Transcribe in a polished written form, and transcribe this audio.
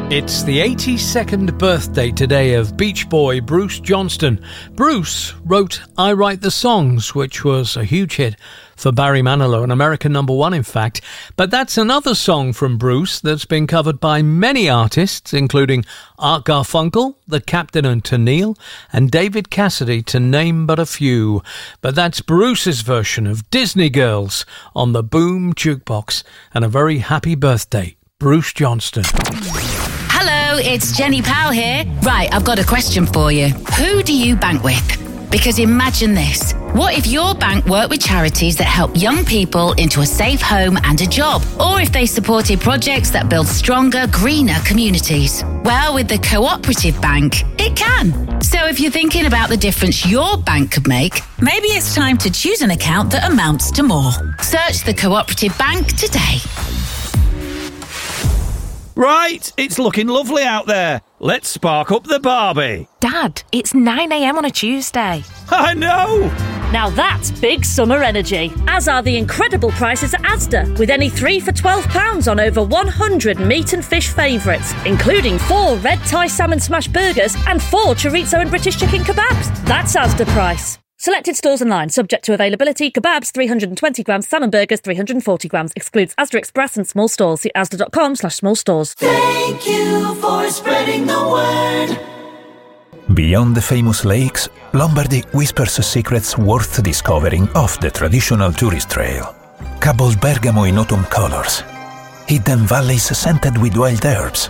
It's the 82nd birthday today of Beach Boy Bruce Johnston. Bruce wrote I Write the Songs, which was a huge hit for Barry Manilow, an American #1 in fact. But that's another song from Bruce that's been covered by many artists, including Art Garfunkel, The Captain and Tennille, and David Cassidy, to name but a few. But that's Bruce's version of Disney Girls on the Boom Jukebox. And a very happy birthday, Bruce Johnston. Hello, it's Jenny Powell here. Right, I've got a question for you. Who do you bank with? Because imagine this. What if your bank worked with charities that help young people into a safe home and a job? Or if they supported projects that build stronger, greener communities? Well, with the Cooperative Bank, it can. So if you're thinking about the difference your bank could make, maybe it's time to choose an account that amounts to more. Search the Cooperative Bank today. Right, it's looking lovely out there. Let's spark up the Barbie. Dad, it's 9 a.m. on a Tuesday. I know! Now that's big summer energy, as are the incredible prices at Asda, with any 3 for £12 on over 100 meat and fish favourites, including 4 red Thai salmon smash burgers and 4 chorizo and British chicken kebabs. That's Asda price. Selected stores online, subject to availability. Kebabs 320 grams, salmon burgers 340 grams. Excludes Asda Express and small stores. See asda.com/small stores. Thank you for spreading the word. Beyond the famous lakes, Lombardy whispers secrets worth discovering off the traditional tourist trail. Cabos Bergamo in autumn colors. Hidden valleys scented with wild herbs.